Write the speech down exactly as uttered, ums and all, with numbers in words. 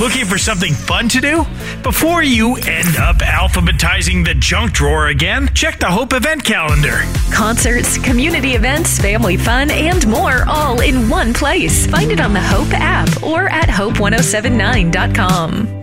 Looking for something fun to do? Before you end up alphabetizing the junk drawer again, check the Hope event calendar. Concerts, community events, family fun, and more all in one place. Find it on the Hope app or at hope ten seventy-nine dot com.